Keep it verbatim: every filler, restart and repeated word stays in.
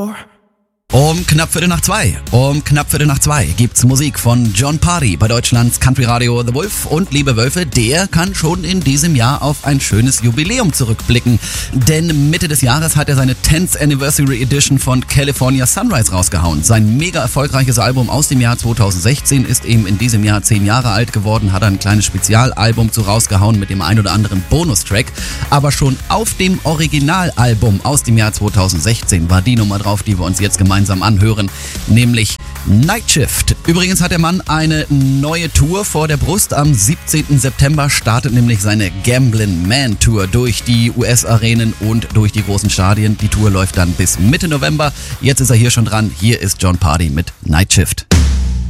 Um knapp Viertel nach zwei, um knapp Viertel nach zwei gibt's Musik von Jon Pardi bei Deutschlands Country Radio The Wolf. Und liebe Wölfe, der kann schon in diesem Jahr auf ein schönes Jubiläum zurückblicken. Denn Mitte des Jahres hat er seine tenth Anniversary Edition von California Sunrise rausgehauen. Sein mega erfolgreiches Album aus dem Jahr zweitausendsechzehn ist eben in diesem Jahr zehn Jahre alt geworden, hat ein kleines Spezialalbum zu rausgehauen mit dem ein oder anderen Bonustrack. Aber schon auf dem Originalalbum aus dem Jahr zweitausendsechzehn war die Nummer drauf, die wir uns jetzt gemeinsam anhören, nämlich Night Shift. Übrigens hat der Mann eine neue Tour vor der Brust. Am siebzehnten September startet nämlich seine Gamblin' Man Tour durch die U S-Arenen und durch die großen Stadien. Die Tour läuft dann bis Mitte November. Jetzt ist er hier schon dran. Hier ist Jon Pardi mit Night Shift.